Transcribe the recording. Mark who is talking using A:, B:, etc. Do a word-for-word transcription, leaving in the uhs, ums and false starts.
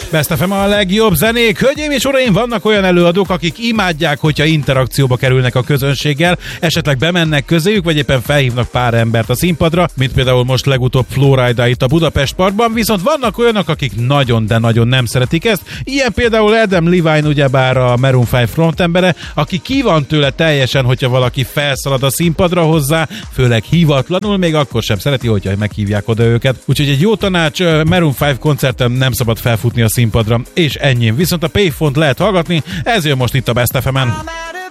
A: Best ef em a legjobb zenék. Hölgyeim és uraim, vannak olyan előadók, akik imádják, hogyha interakcióba kerülnek a közönséggel, esetleg bemennek közéjük, vagy éppen felhívnak pár embert a színpadra, mint például most legutóbb Flowrida itt a Budapest Parkban, viszont vannak olyanok, akik nagyon, de nagyon nem szeretik ezt. Ilyen például Adam Levine, ugyebár a Maroon öt frontembere, aki ki van tőle teljesen, hogyha valaki felszalad a színpadra hozzá, főleg hivatlanul, még akkor sem szereti, hogyha meghívják oda őket. Úgyhogy egy jó tanács, Maroon öt koncerten nem szabad felfutni a színpadra, és ennyi. Viszont a Payphone-t lehet hallgatni, ez jön most itt a Best ef emen.